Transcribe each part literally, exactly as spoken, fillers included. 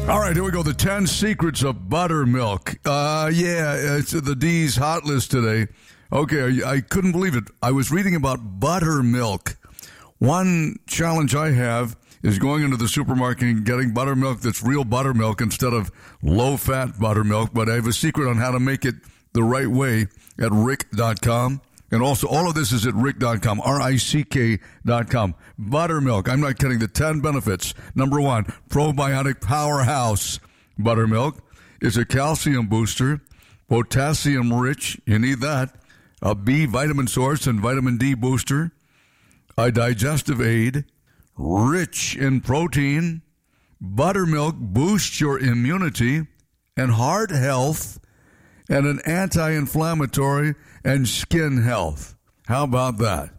All right, here we go. The ten secrets of buttermilk. Uh, yeah, it's the D's hot list today. Okay, I, I couldn't believe it. I was reading about buttermilk. One challenge I have is going into the supermarket and getting buttermilk that's real buttermilk instead of low-fat buttermilk. But I have a secret on how to make it the right way at rick dot com. And also, all of this is at rick dot com, R I C K dot com. Buttermilk, I'm not kidding, the ten benefits. Number one, probiotic powerhouse. Buttermilk is a calcium booster, potassium rich, you need that, a B vitamin source and vitamin D booster, a digestive aid, rich in protein. Buttermilk boosts your immunity and heart health, and an anti-inflammatory and skin health. How about that?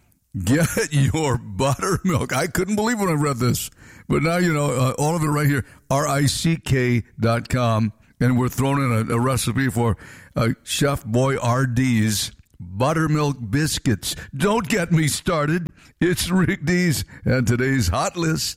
Get your buttermilk. I couldn't believe when I read this. But now, you know, uh, all of it right here, R I C K dot com. And we're throwing in a, a recipe for uh, Chef Boy R D's buttermilk biscuits. Don't get me started. It's Rick D's and today's hot list.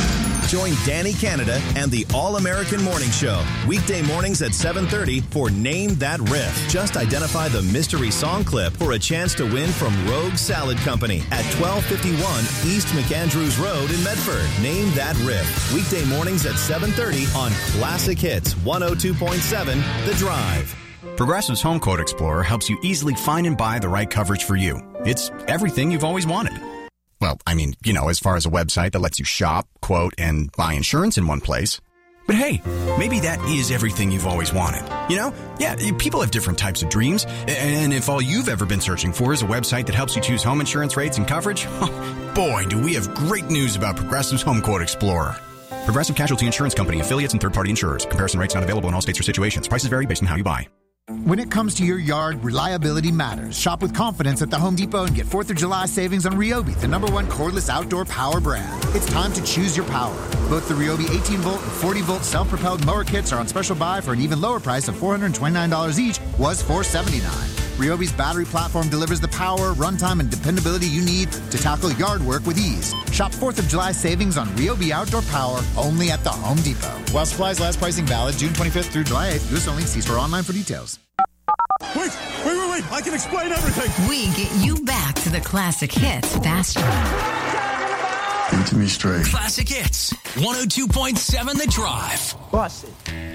Join Danny Canada and the All-American Morning Show. Weekday mornings at seven thirty for Name That Riff. Just identify the mystery song clip for a chance to win from Rogue Salad Company at twelve fifty-one East McAndrews Road in Medford. Name That Riff. Weekday mornings at seven thirty on Classic Hits one oh two point seven The Drive. Progressive's Home Quote Explorer helps you easily find and buy the right coverage for you. It's everything you've always wanted. Well, I mean, you know, as far as a website that lets you shop, quote, and buy insurance in one place. But hey, maybe that is everything you've always wanted. You know? Yeah, people have different types of dreams. And if all you've ever been searching for is a website that helps you choose home insurance rates and coverage, boy, do we have great news about Progressive's Home Quote Explorer. Progressive Casualty Insurance Company, affiliates, and third-party insurers. Comparison rates not available in all states or situations. Prices vary based on how you buy. When it comes to your yard, reliability matters. Shop with confidence at the Home Depot and get fourth of July savings on Ryobi, the number one cordless outdoor power brand. It's time to choose your power. Both the Ryobi eighteen volt and forty volt self-propelled mower kits are on special buy for an even lower price of four hundred twenty-nine dollars each, was four hundred seventy-nine dollars. Ryobi's battery platform delivers the power, runtime, and dependability you need to tackle yard work with ease. Shop fourth of July savings on Ryobi outdoor power only at the Home Depot. While supplies last, pricing valid June twenty-fifth through July eighth. U S only. See store online for details. Wait, wait, wait, wait. I can explain everything. We get you back to the classic hits faster. Get to me straight. Classic Hits one oh two point seven The Drive. Bust it.